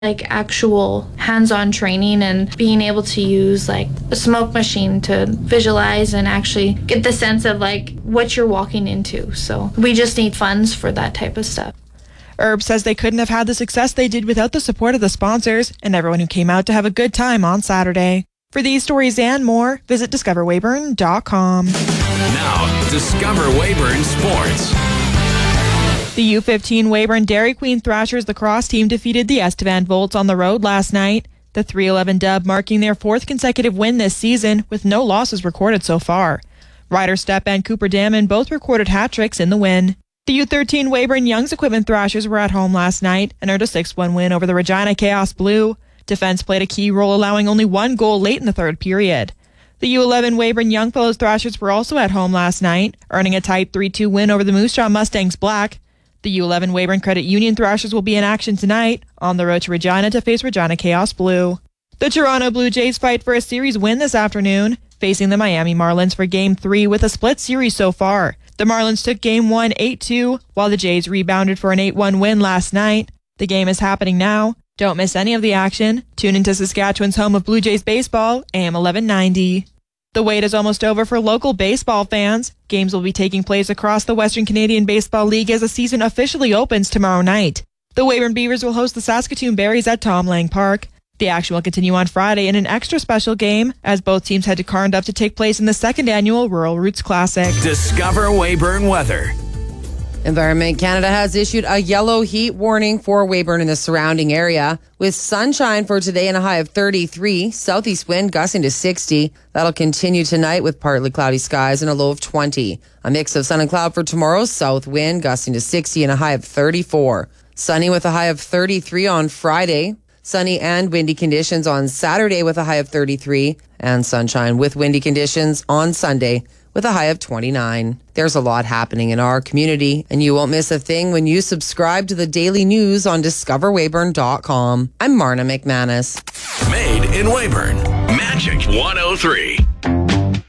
like actual hands-on training and being able to use like a smoke machine to visualize and actually get the sense of like what you're walking into. So we just need funds for that type of stuff. Herb says they couldn't have had the success they did without the support of the sponsors and everyone who came out to have a good time on Saturday. For these stories and more, visit discoverweyburn.com. Now, Discover Weyburn Sports. The U15 Weyburn Dairy Queen Thrashers lacrosse team defeated the Estevan Volts on the road last night. The 3-11 dub marking their fourth consecutive win this season with no losses recorded so far. Ryder Stepp and Cooper Damon both recorded hat tricks in the win. The U13 Weyburn Young's Equipment Thrashers were at home last night and earned a 6-1 win over the Regina Chaos Blue. Defense played a key role, allowing only one goal late in the third period. The U11 Weyburn Youngfellows Thrashers were also at home last night, earning a tight 3-2 win over the Moose Jaw Mustangs Black. The U11 Weyburn Credit Union Thrashers will be in action tonight on the road to Regina to face Regina Chaos Blue. The Toronto Blue Jays fight for a series win this afternoon, facing the Miami Marlins for Game 3 with a split series so far. The Marlins took Game 1 8-2, while the Jays rebounded for an 8-1 win last night. The game is happening now. Don't miss any of the action. Tune into Saskatchewan's home of Blue Jays baseball, AM 1190. The wait is almost over for local baseball fans. Games will be taking place across the Western Canadian Baseball League as the season officially opens tomorrow night. The Weyburn Beavers will host the Saskatoon Berries at Tom Lang Park. The action will continue on Friday in an extra special game as both teams head to Carnduff to take place in the second annual Rural Roots Classic. Discover Weyburn weather. Environment Canada has issued a yellow heat warning for Weyburn and the surrounding area, with sunshine for today and a high of 33, southeast wind gusting to 60. That'll continue tonight with partly cloudy skies and a low of 20. A mix of sun and cloud for tomorrow, south wind gusting to 60 and a high of 34. Sunny with a high of 33 on Friday. Sunny and windy conditions on Saturday with a high of 33. And sunshine with windy conditions on Sunday with a high of 29. There's a lot happening in our community, and you won't miss a thing when you subscribe to the daily news on discoverweyburn.com. I'm Marna McManus. Made in Weyburn. Magic 103.